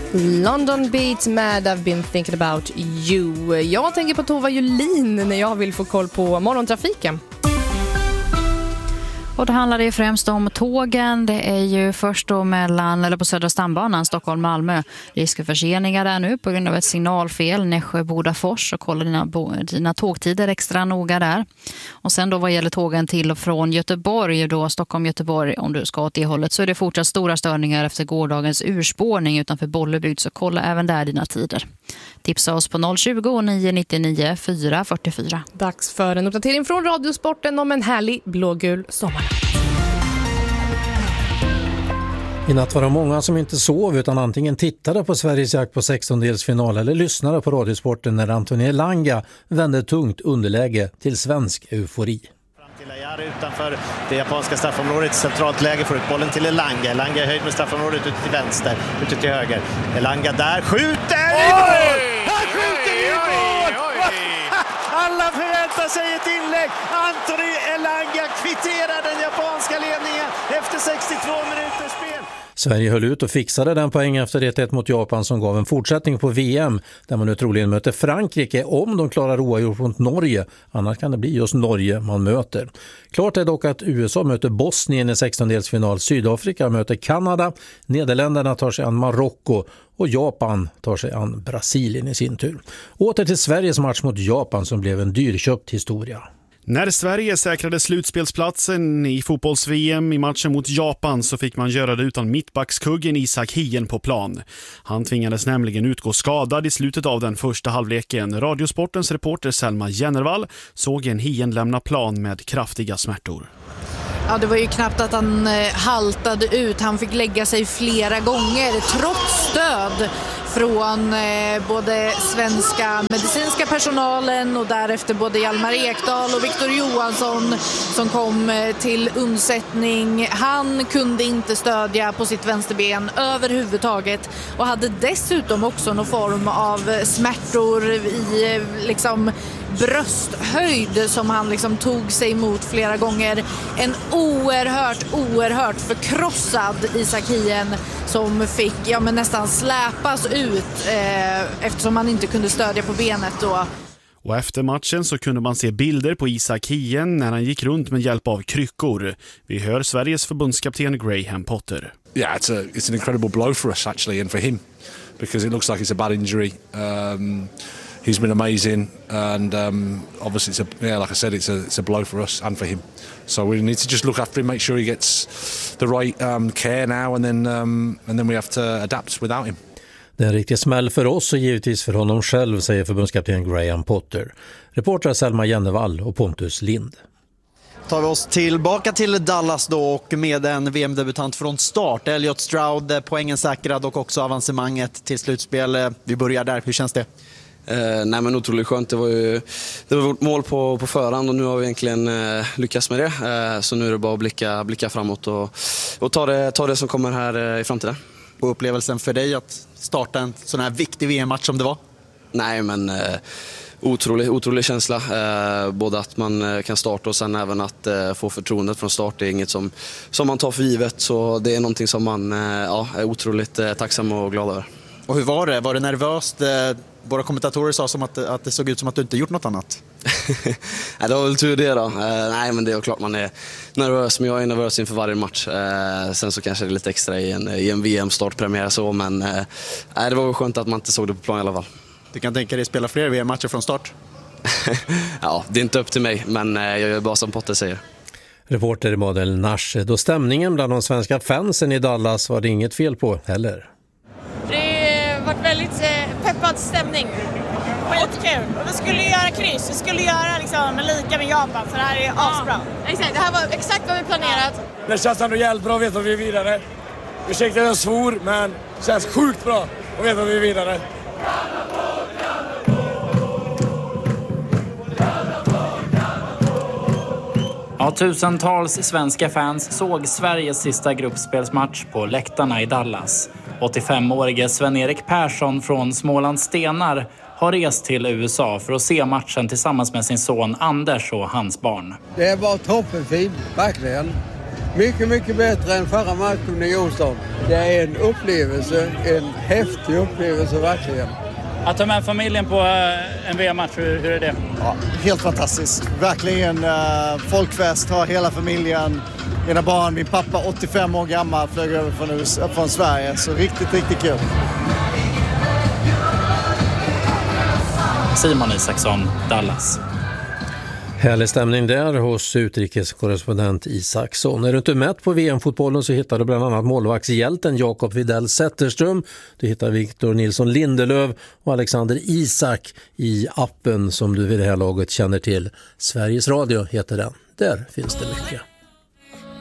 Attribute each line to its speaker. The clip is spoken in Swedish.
Speaker 1: London Beat med I've been thinking about you. Jag tänker på Tova Julin när jag vill få koll på morgontrafiken.
Speaker 2: Och det handlar det främst om tågen. Det är ju först då på Södra stambanan Stockholm-Malmö. Risk för förseningar där nu på grund av ett signalfel. Nässjö-Bodafors, och kolla dina tågtider extra noga där. Och sen då vad gäller tågen till och från Göteborg, då Stockholm-Göteborg, om du ska åt det hållet, så är det fortsatt stora störningar efter gårdagens urspårning utanför Bollebygd, så kolla även där dina tider. Tipsa oss på 020 999 444.
Speaker 1: Dags för en uppdatering från Radiosporten om en härlig blågul sommar.
Speaker 3: I natt var det många som inte sov utan antingen tittade på Sveriges jakt på 16-delsfinal eller lyssnade på Radiosporten när Anthony Elanga vände tungt underläge till svensk eufori.
Speaker 4: Till Ayar utanför det japanska straffområdet, centralt läge för ut bollen till Elanga. Elanga är höjd med straffområdet ut till vänster, ut till höger. Elanga där skjuter i mål! Han skjuter i mål! Alla förväntar sig ett inlägg. Anthony Elanga kvitterar den japanska ledningen efter 62 minuters spel.
Speaker 3: Sverige höll ut och fixade den poäng efter 1-1 mot Japan som gav en fortsättning på VM där man nu troligen möter Frankrike om de klarar oavgjort mot Norge. Annars kan det bli just Norge man möter. Klart är dock att USA möter Bosnien i 16-delsfinal, Sydafrika möter Kanada, Nederländerna tar sig an Marocko och Japan tar sig an Brasilien i sin tur. Åter till Sveriges match mot Japan som blev en dyrköpt historia.
Speaker 5: När Sverige säkrade slutspelsplatsen i fotbolls-VM i matchen mot Japan så fick man göra det utan mittbackskuggen Isak Hien på plan. Han tvingades nämligen utgå skadad i slutet av den första halvleken. Radiosportens reporter Selma Jennervall såg en Hien lämna plan med kraftiga smärtor.
Speaker 6: Ja, det var ju knappt att han haltade ut. Han fick lägga sig flera gånger trots stöd från både svenska medicinska personalen och därefter både Hjalmar Ekdal och Viktor Johansson som kom till undsättning. Han kunde inte stödja på sitt vänsterben överhuvudtaget och hade dessutom också någon form av smärtor i brösthöjd som han tog sig emot flera gånger. En oerhört förkrossad Isak Hien som fick nästan släpas ut eftersom han inte kunde stödja på benet då.
Speaker 5: Och efter matchen så kunde man se bilder på Isak Hien när han gick runt med hjälp av kryckor. Vi hör Sveriges förbundskapten Graham Potter.
Speaker 7: Yeah, it's an incredible blow for us actually and for him because it looks like it's a bad injury. He's been amazing and obviously like I said it's a blow for us and for him. So we need to just look after him, make sure he gets the right care now and then we have to adapt without him.
Speaker 3: Det är en riktig smäll för oss och givetvis för honom själv, säger förbundskapten Graham Potter. Reporter Selma Jennevall och Pontus Lind.
Speaker 8: Tar vi oss tillbaka till Dallas då och med en VM-debutant från start. Elliot Stroud, poängen säkrad och också avancemanget till slutspel. Vi börjar där, hur känns det?
Speaker 9: Nej men otroligt skönt, det var vårt mål på förhand och nu har vi egentligen lyckats med det. Så nu är det bara att blicka framåt och ta det som kommer här i framtiden.
Speaker 8: Och upplevelsen för dig att starta en sån här viktig VM-match som det var?
Speaker 9: Nej men otrolig känsla. Både att man kan starta och sen även att få förtroendet från start. Det är inget som man tar för givet, så det är någonting som man är otroligt tacksam och glad över.
Speaker 8: Och hur var det? Var det nervöst? Våra kommentatorer sa som att det såg ut som att du inte gjort något annat.
Speaker 9: Nej, det var väl tur det då. Nej, men det är klart man är nervös, men jag är nervös inför varje match. Sen så kanske det är lite extra i en VM-startpremiär så, men det var väl skönt att man inte såg det på plan i alla fall.
Speaker 8: Du kan tänka dig spela fler VM-matcher från start?
Speaker 9: Ja, det är inte upp till mig, men jag gör bara som Potter säger.
Speaker 3: Reporter Madel Nash. Då stämningen bland de svenska fansen i Dallas var det inget fel på heller.
Speaker 10: Det har varit väldigt peppad stämning. Skitkul. Vi skulle göra kryss. Vi skulle göra lika med Japan, så det här är asbra. Exakt, det här var exakt vad vi planerat.
Speaker 11: Det känns ändå jävligt bra att veta att vi är vidare. Ursäkta jag svor, men det känns sjukt bra att veta att vi är vidare.
Speaker 12: Ja, tusentals svenska fans såg Sveriges sista gruppspelsmatch på läktarna i Dallas. 85-årige Sven-Erik Persson från Smålands Stenar har rest till USA för att se matchen tillsammans med sin son Anders och hans barn.
Speaker 13: Det var toppenfint, verkligen. Mycket, mycket bättre än förra matchen i Onsdag. Det är en upplevelse, en häftig upplevelse verkligen.
Speaker 12: Att ta med familjen på en VM-match, hur är det?
Speaker 14: Ja, helt fantastiskt. Verkligen folkfest, har hela familjen, mina barn, min pappa 85 år gammal flög över från Sverige. Så riktigt, riktigt kul.
Speaker 12: Simon Isaksson, Dallas.
Speaker 3: Härlig stämning där hos utrikeskorrespondent Isaksson. Är du inte mätt på VM-fotbollen så hittar du bland annat målvaktshjälten Jakob Widell Zetterström. Du hittar Victor Nilsson Lindelöf och Alexander Isak i appen som du vid det här laget känner till. Sveriges Radio heter den. Där finns det mycket.